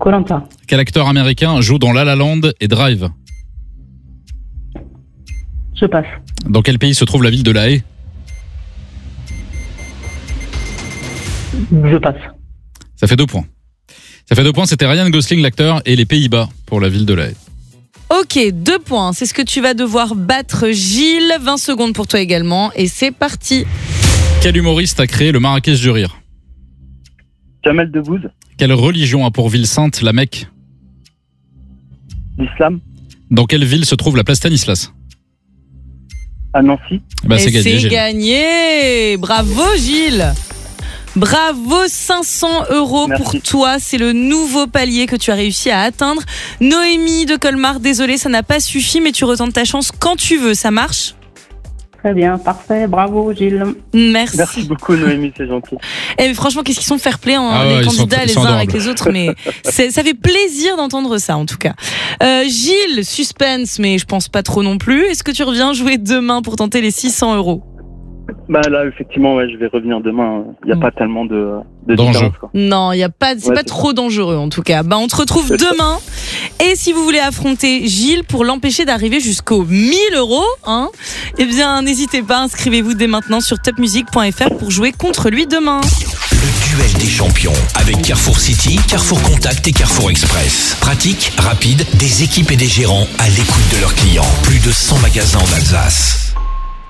Koh-Lanta. Quel acteur américain joue dans La La Land et Drive? Je passe. Dans quel pays se trouve la ville de La Haye? Je passe. Ça fait 2 points. C'était Ryan Gosling, l'acteur, et les Pays-Bas pour la ville de La Haye. Ok, 2 points. C'est ce que tu vas devoir battre, Gilles. 20 secondes pour toi également. Et c'est parti. Quel humoriste a créé le Marrakech du rire? Jamel Debbouze. Quelle religion a pour ville sainte la Mecque? L'islam. Dans quelle ville se trouve la place Stanislas? À Nancy. C'est gagné, Gilles. Gagné. Bravo, Gilles. Bravo, 500 € Merci. pour toi. C'est le nouveau palier que tu as réussi à atteindre. Noémie de Colmar, désolée, ça n'a pas suffi, mais tu retentes ta chance quand tu veux. Ça marche? Très bien, parfait. Bravo, Gilles. Merci. Merci beaucoup, Noémie, c'est gentil. Et franchement, qu'est-ce qu'ils sont fair-play, hein, Ah ouais, les ils candidats sont les uns adorables. avec les autres, mais ça fait plaisir d'entendre ça, en tout cas. Gilles, suspense, mais je pense pas trop non plus. Est-ce que tu reviens jouer demain pour tenter les 600 €? Bah là, effectivement, je vais revenir demain. Il n'y a pas tellement de D'enjeux. différence, quoi. Non, y a pas, c'est Ouais, pas c'est- trop dangereux en tout cas. On te retrouve demain. Et si vous voulez affronter Gilles pour l'empêcher d'arriver jusqu'aux 1000 €, eh bien n'hésitez pas, inscrivez-vous dès maintenant sur topmusic.fr pour jouer contre lui demain. Le duel des champions avec Carrefour City, Carrefour Contact et Carrefour Express. Pratique, rapide, des équipes et des gérants à l'écoute de leurs clients. Plus de 100 magasins en Alsace.